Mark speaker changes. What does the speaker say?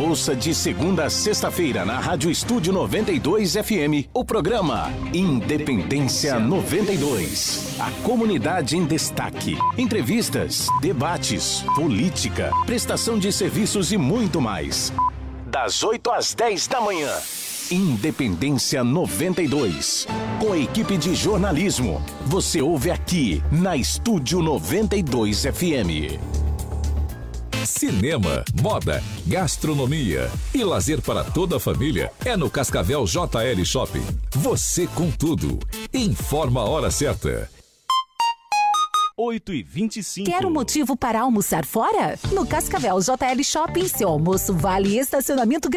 Speaker 1: Ouça de segunda a sexta-feira na Rádio Estúdio 92 FM o programa Independência 92. A comunidade em destaque. Entrevistas, debates, política, prestação de serviços e muito mais. Das 8 às 10 da manhã. Independência 92. Com a equipe de jornalismo. Você ouve aqui na Estúdio 92 FM.
Speaker 2: Cinema, moda, gastronomia e lazer para toda a família é no Cascavel JL Shopping. Você com tudo. Informa a hora certa.
Speaker 3: 8h25.
Speaker 4: Quer um motivo para almoçar fora? No Cascavel JL Shopping, seu almoço vale estacionamento